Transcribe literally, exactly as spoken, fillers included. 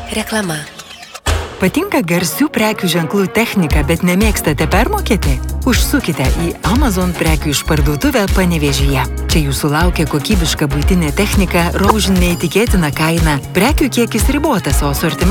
Reklama. Patinka garsių prekių ženklų technika, bet nemėgstate permokėti? Užsukite į Amazon prekių išparduotuvę Panevėžyje. Čia jūsų laukia kokybiška buitinė technika, rožinė įtikėtina kaina, prekių kiekis ribotas, o asortimentas